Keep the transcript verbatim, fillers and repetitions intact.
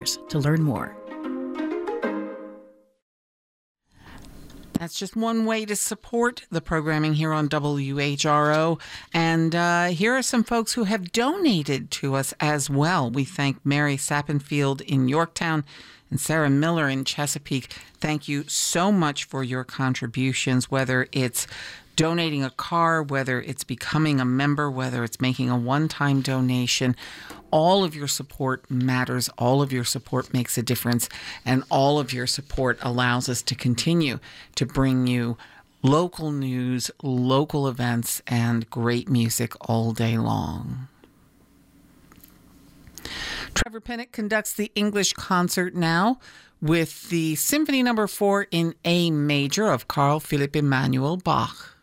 dollars to learn more. That's just one way to support the programming here on W H R O. And uh, here are some folks who have donated to us as well. We thank Mary Sappenfield in Yorktown and Sarah Miller in Chesapeake. Thank you so much for your contributions, whether it's donating a car, whether it's becoming a member, whether it's making a one-time donation. All of your support matters. All of your support makes a difference. And all of your support allows us to continue to bring you local news, local events, and great music all day long. Trevor Pinnock conducts the English concert now with the Symphony Number Four in A Major of Carl Philipp Emanuel Bach.